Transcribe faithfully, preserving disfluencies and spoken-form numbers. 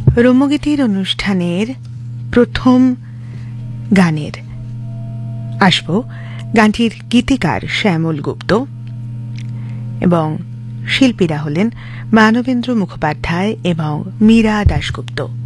রম্যগীতির অনুষ্ঠানের প্রথম গানের আসব গানটির গীতিকার শ্যামল গুপ্ত এবং শিল্পীরা হলেন মানবেন্দ্র মুখোপাধ্যায় এবং মীরা দাশগুপ্ত।